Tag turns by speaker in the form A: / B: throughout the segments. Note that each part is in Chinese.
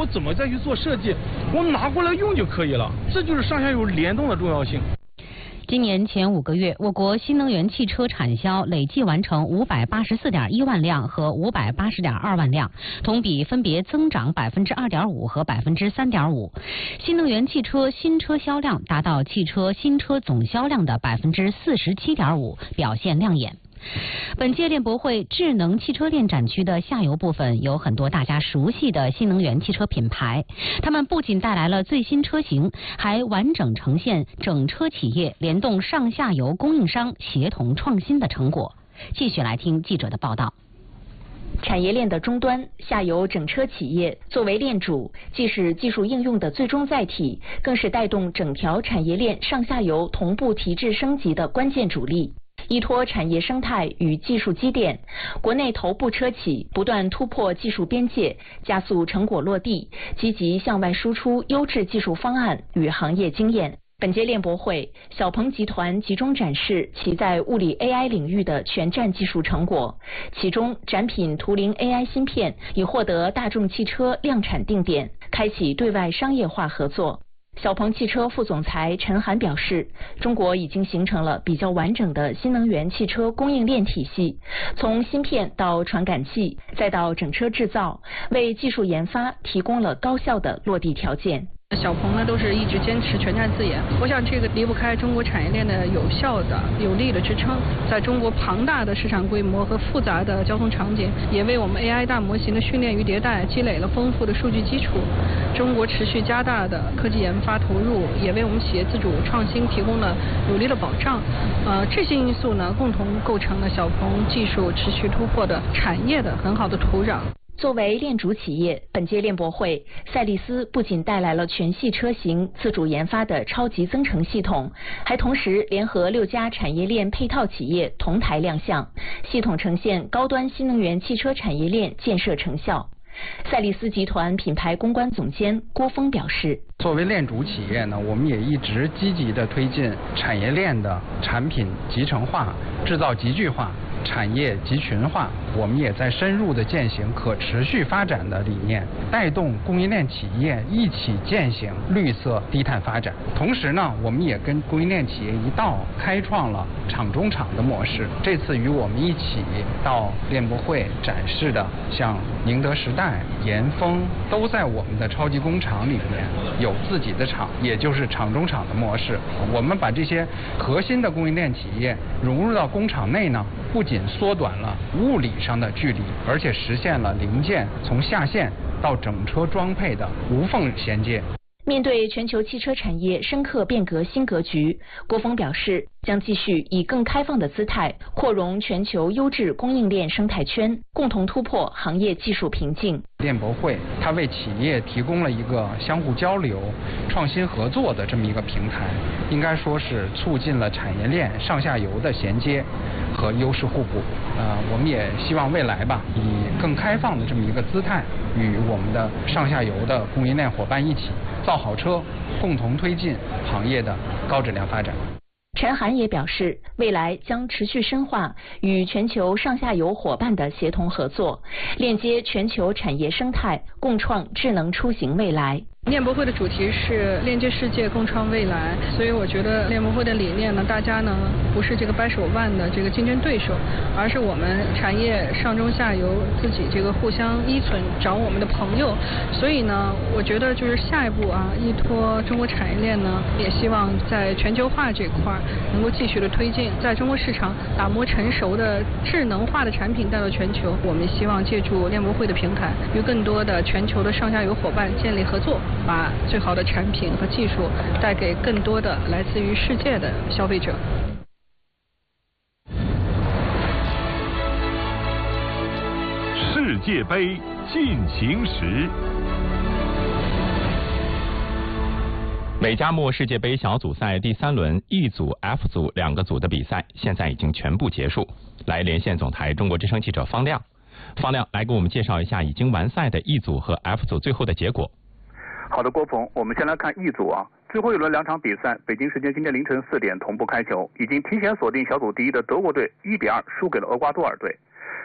A: 怎么再去做设计，我们拿过来用就可以了。这就是上下游联动的重要性。
B: 今年前5个月，我国新能源汽车产销累计完成584.1万辆和580.2万辆，同比分别增长2.5%和3.5%。新能源汽车新车销量达到汽车新车总销量的47.5%，表现亮眼。本届链博会智能汽车链展区的下游部分有很多大家熟悉的新能源汽车品牌，他们不仅带来了最新车型，还完整呈现整车企业联动上下游供应商协同创新的成果。继续来听记者的报道。
C: 产业链的终端，下游整车企业作为链主，既是技术应用的最终载体，更是带动整条产业链上下游同步提质升级的关键主力。依托产业生态与技术积淀，国内头部车企不断突破技术边界，加速成果落地，积极向外输出优质技术方案与行业经验。本届链博会，小鹏集团集中展示其在物理 AI 领域的全栈技术成果，其中展品图灵 AI 芯片已获得大众汽车量产定点，开启对外商业化合作。小鹏汽车副总裁陈涵表示，中国已经形成了比较完整的新能源汽车供应链体系，从芯片到传感器，再到整车制造，为技术研发提供了高效的落地条件。
D: 小鹏呢都是一直坚持全栈自研，我想这个离不开中国产业链的有效的、有力的支撑。在中国庞大的市场规模和复杂的交通场景，也为我们 AI 大模型的训练与迭代积累了丰富的数据基础。中国持续加大的科技研发投入，也为我们企业自主创新提供了有力的保障。这些因素呢，共同构成了小鹏技术持续突破的产业的很好的土壤。
C: 作为链主企业，本届链博会，赛力斯不仅带来了全系车型自主研发的超级增程系统，还同时联合6家产业链配套企业同台亮相，系统呈现高端新能源汽车产业链建设成效。赛力斯集团品牌公关总监郭峰表示，
E: 作为链主企业呢，我们也一直积极地推进产业链的产品集成化、制造集聚化、产业集群化，我们也在深入地践行可持续发展的理念，带动供应链企业一起践行绿色低碳发展。同时呢，我们也跟供应链企业一道开创了厂中厂的模式。这次与我们一起到链博会展示的，像宁德时代、严峰，都在我们的超级工厂里面有自己的厂，也就是厂中厂的模式。我们把这些核心的供应链企业融入到工厂内呢，不仅缩短了物理上的距离，而且实现了零件从下线到整车装配的无缝衔接。
C: 面对全球汽车产业深刻变革新格局，郭峰表示，将继续以更开放的姿态扩容全球优质供应链生态圈，共同突破行业技术瓶颈。
E: 链博会它为企业提供了一个相互交流、创新合作的这么一个平台，应该说是促进了产业链上下游的衔接和优势互补。我们也希望未来吧，以更开放的这么一个姿态，与我们的上下游的供应链伙伴一起造好车，共同推进行业的高质量发展。
C: 陈涵也表示，未来将持续深化与全球上下游伙伴的协同合作，链接全球产业生态，共创智能出行未来。
D: 链博会的主题是链接世界，共创未来，所以我觉得链博会的理念呢，大家呢不是这个掰手腕的这个竞争对手，而是我们产业上中下游自己这个互相依存，找我们的朋友。所以呢，我觉得就是下一步啊，依托中国产业链呢，也希望在全球化这块能够继续的推进，在中国市场打磨成熟的智能化的产品带到全球。我们希望借助链博会的平台，与更多的全球的上下游伙伴建立合作，把最好的产品和技术带给更多的来自于世界的消费者。
F: 世界杯进行时。美加墨世界杯小组赛第3轮 E 组、F 组2个组的比赛现在已经全部结束。来连线总台中国之声记者方亮，方亮来给我们介绍一下已经完赛的 E 组和 F 组最后的结果。
G: 好的，郭鹏，我们先来看 E 组啊，最后一轮2场比赛，北京时间今天凌晨4点同步开球，已经提前锁定小组第1的德国队1-2输给了厄瓜多尔队。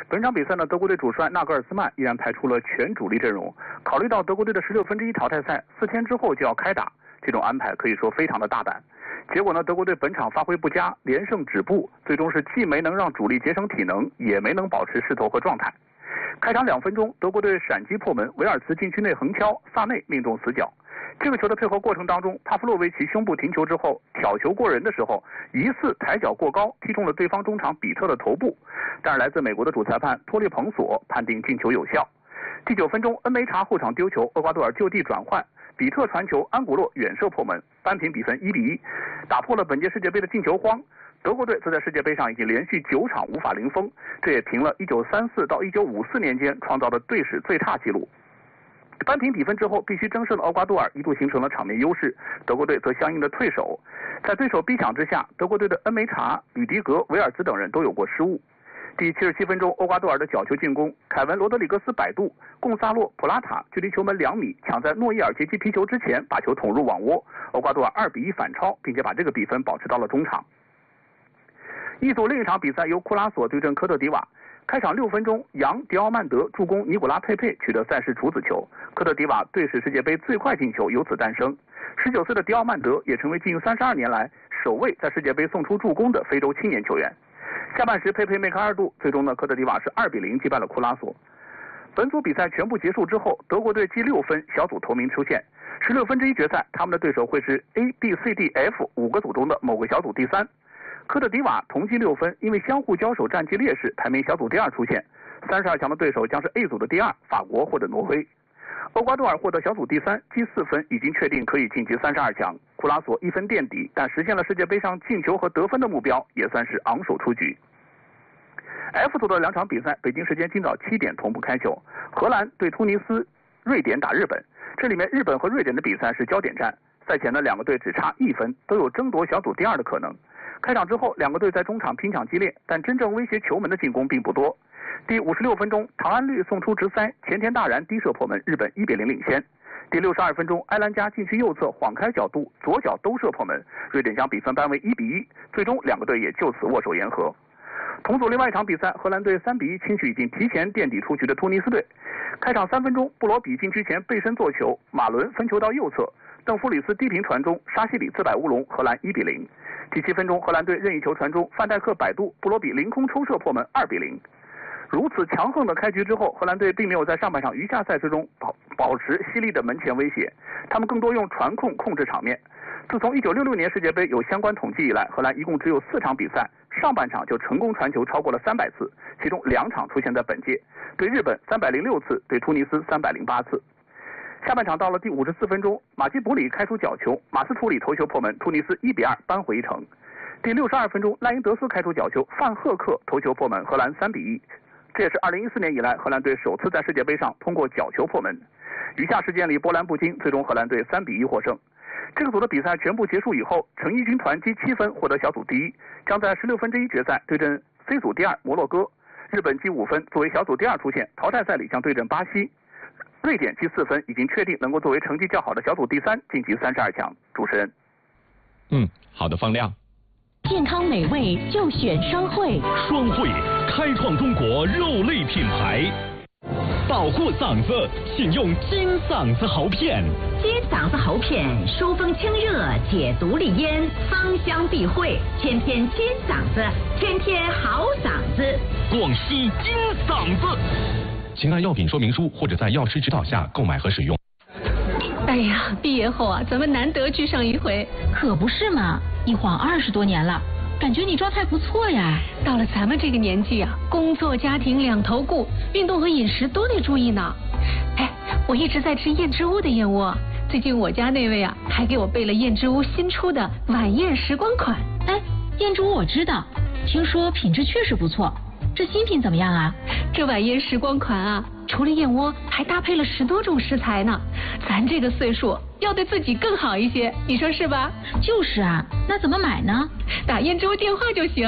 G: 本场比赛呢，德国队主帅纳格尔斯曼依然派出了全主力阵容。考虑到德国队的16分之一淘汰赛4天之后就要开打，这种安排可以说非常的大胆。结果呢，德国队本场发挥不佳，连胜止步，最终是既没能让主力节省体能，也没能保持势头和状态。开场2分钟，德国队闪击破门，维尔茨禁区内横敲，萨内命中死角。这个球的配合过程当中，帕夫洛维奇胸部停球之后，挑球过人的时候，疑似抬脚过高，踢中了对方中场比特的头部。但是来自美国的主裁判托利彭索判定进球有效。第9分钟，恩梅查后场丢球，厄瓜多尔就地转换，比特传球，安古洛远射破门，扳平比分1-1，打破了本届世界杯的进球荒。德国队则在世界杯上已经连续9场无法零封，这也平了1934到1954年间创造的队史最差纪录。扳平比分之后，必须争胜的厄瓜多尔一度形成了场面优势，德国队则相应的退守。在对手逼抢之下，德国队的恩梅查、吕迪格、维尔兹等人都有过失误。第77分钟，厄瓜多尔的角球进攻，凯文·罗德里格斯摆渡，贡萨洛·普拉塔距离球门2米，抢在诺伊尔杰基皮球之前把球捅入网窝，厄瓜多尔2-1反超，并且把这个比分保持到了中场。一组另一场比赛由库拉索对阵科特迪瓦。开场6分钟，扬·迪奥曼德助攻尼古拉·佩佩取得赛事处子球，科特迪瓦队史世界杯最快进球由此诞生。19岁的迪奥曼德也成为近32年来首位在世界杯送出助攻的非洲青年球员。下半时，佩佩梅开2度，最终呢，科特迪瓦是2-0击败了库拉索。本组比赛全部结束之后，德国队积6分，小组头名出现。16分之一决赛，他们的对手会是 A、B、C、D、F 5个组中的某个小组第3。科特迪瓦同积6分，因为相互交手战绩劣势，排名小组第2出现。32强的对手将是 A 组的第2，法国或者挪威。厄瓜多尔获得小组第3，积4分，已经确定可以晋级32强。库拉索1分垫底，但实现了世界杯上进球和得分的目标，也算是昂首出局。F 组的2场比赛，北京时间今早7点同步开球。荷兰对突尼斯，瑞典打日本。这里面日本和瑞典的比赛是焦点战。赛前呢，2个队只差1分，都有争夺小组第2的可能。开场之后，2个队在中场拼抢激烈，但真正威胁球门的进攻并不多。第56分钟，唐安绿送出直塞，前田大然低射破门，日本1-0领先。第62分钟，埃兰加禁区右侧晃开角度，左脚兜射破门，瑞典将比分扳为1-1，最终2个队也就此握手言和。同组另外一场比赛，荷兰队3-1轻取已经提前垫底出局的突尼斯队。开场3分钟，布罗比禁区前背身做球，马伦分球到右侧，邓弗里斯低平传中，沙西里自摆乌龙，荷兰1-0。第7分钟，荷兰队任意球传中，范戴克摆渡，布罗比凌空抽射破门，2-0。如此强横的开局之后，荷兰队并没有在上半场余下赛事中保持犀利的门前威胁，他们更多用传控制场面。自从1966年世界杯有相关统计以来，荷兰一共只有4场比赛，上半场就成功传球超过了300次，其中2场出现在本届，对日本306次，对突尼斯308次。下半场到了第54分钟，马基卜里开出角球，马斯图里头球破门，突尼斯1-2扳回一城。第62分钟，赖因德斯开出角球，范赫克头球破门，荷兰3-1。这也是2014年以来荷兰队首次在世界杯上通过角球破门。余下时间里波澜不惊，最终荷兰队3-1获胜。这个组的比赛全部结束以后，成衣军团积7分获得小组第1，将在16分之一决赛对阵 C 组第2摩洛哥。日本积5分，作为小组第2出现，淘汰赛里将对阵巴西。瑞典积4分，已经确定能够作为成绩较好的小组第3晋级32强。主持人。
F: 好的，方亮。
H: 健康美味就选双汇，
I: 双汇开创中国肉类品牌。保护嗓子，请用金嗓子喉片。
H: 金嗓子喉片疏风清热，解毒利咽，芳香避秽，天天金嗓子，天天好嗓子。
I: 广西金嗓子。请按药品说明书或者在药师指导下购买和使用。
J: 哎呀，毕业后啊，咱们难得聚上一回。
B: 可不是嘛，一晃20多年了，感觉你状态不错呀。
J: 到了咱们这个年纪啊，工作家庭两头顾，运动和饮食都得注意呢。哎，我一直在吃燕之屋的燕窝，最近我家那位啊，还给我备了燕之屋新出的晚宴时光款。
B: 哎，燕之屋我知道，听说品质确实不错。这新品怎么样啊？
J: 这晚宴时光款啊，除了燕窝，还搭配了10多种食材呢。咱这个岁数要对自己更好一些，你说是吧？
B: 就是啊，那怎么买呢？
J: 打燕之屋电话就行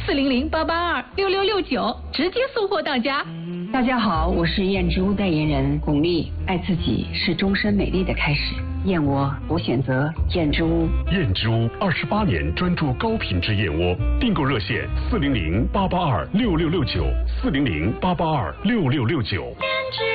J: ，400-882-6669，直接送货到家。
K: 大家好，我是燕之屋代言人巩俐。爱自己是终身美丽的开始。 燕窝，我选择燕之屋。
L: 燕之屋28年专注高品质燕窝，订购热线400-882-6669，400-882-6669。